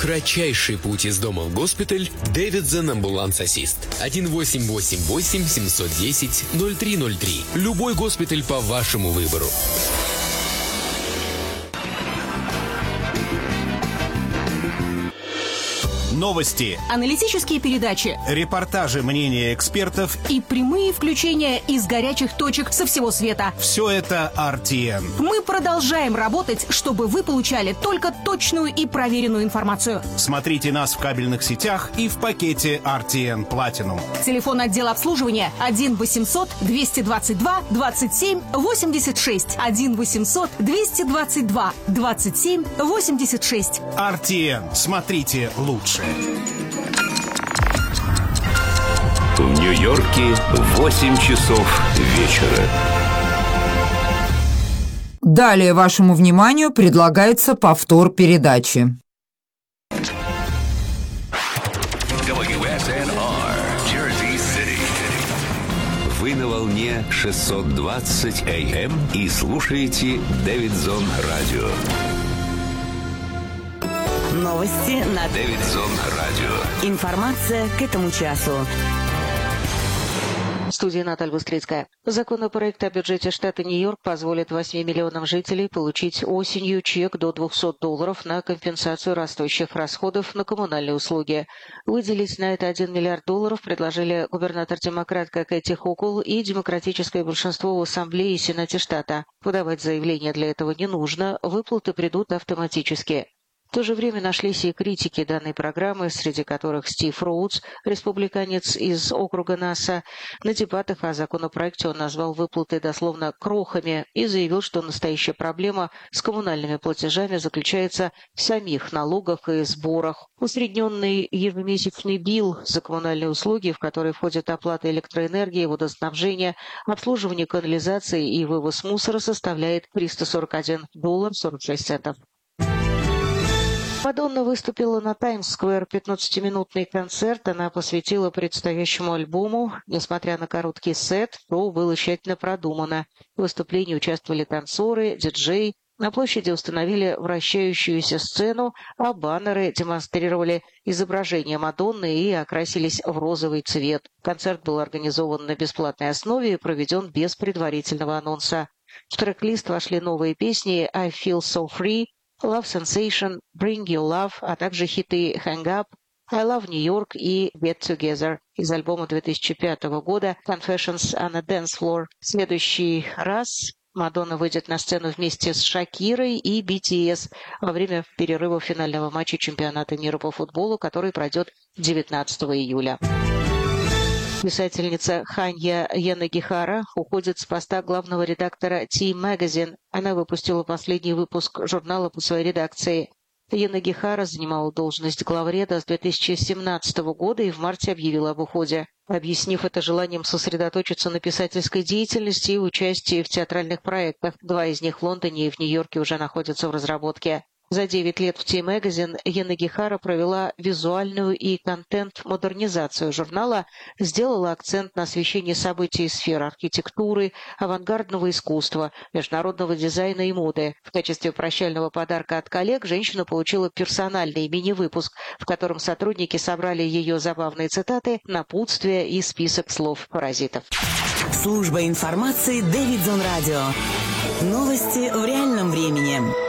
Кратчайший путь из дома в госпиталь. Davidson Ambulance Assist. 1888 710 0303. Любой госпиталь по вашему выбору. Новости, аналитические передачи, репортажи, мнения экспертов и прямые включения из горячих точек со всего света. Все это RTN. Мы продолжаем работать, чтобы вы получали только точную и проверенную информацию. Смотрите нас в кабельных сетях и в пакете RTN Platinum. Телефон отдела обслуживания 1 800 222 27 86. 1 800 222 27 86. RTN. Смотрите лучше. В Нью-Йорке 8 часов вечера. Далее вашему вниманию предлагается повтор передачи. WSNR, Jersey City. Вы на волне 620 AM и слушаете Davidson Radio. Новости на Davidson Radio. Информация к этому часу. В студии Наталья Быстрицкая. Законопроект о бюджете штата Нью-Йорк позволит 8 миллионам жителей получить осенью чек до $200 на компенсацию растущих расходов на коммунальные услуги. Выделить на это $1 миллиард предложили губернатор-демократка Кэти Хокул и демократическое большинство в Ассамблее и Сенате штата. Подавать заявление для этого не нужно, выплаты придут автоматически. В то же время нашлись и критики данной программы, среди которых Стив Роудс, республиканец из округа НАСА. На дебатах о законопроекте он назвал выплаты дословно крохами и заявил, что настоящая проблема с коммунальными платежами заключается в самих налогах и сборах. Усредненный ежемесячный билл за коммунальные услуги, в который входят оплата электроэнергии, водоснабжения, обслуживание канализации и вывоз мусора, составляет $341.46. Мадонна выступила на Таймс-сквер. 15-минутный концерт она посвятила предстоящему альбому. Несмотря на короткий сет, шоу было тщательно продумано. В выступлении участвовали танцоры, диджей. На площади установили вращающуюся сцену, а баннеры демонстрировали изображение Мадонны и окрасились в розовый цвет. Концерт был организован на бесплатной основе и проведен без предварительного анонса. В трек-лист вошли новые песни «I Feel So Free», Love Sensation, Bring Your Love, а также хиты Hang Up, I Love New York и Get Together из альбома 2005 года Confessions on a Dance Floor. В следующий раз Мадонна выйдет на сцену вместе с Шакирой и BTS во время перерыва финального матча чемпионата мира по футболу, который пройдет 19 июля. Писательница Ханья Янагихара уходит с поста главного редактора Time Magazine. Она выпустила последний выпуск журнала по своей редакции. Янагихара занимала должность главреда с 2017 года и в марте объявила об уходе, объяснив это желанием сосредоточиться на писательской деятельности и участии в театральных проектах. 2 из них в Лондоне и в Нью-Йорке уже находятся в разработке. За 9 лет в Time Magazine Янагихара провела визуальную и контент-модернизацию журнала, сделала акцент на освещении событий сфер архитектуры, авангардного искусства, международного дизайна и моды. В качестве прощального подарка от коллег женщина получила персональный мини-выпуск, в котором сотрудники собрали ее забавные цитаты, напутствия и список слов-паразитов. Служба информации Davidson Radio. Новости в реальном времени.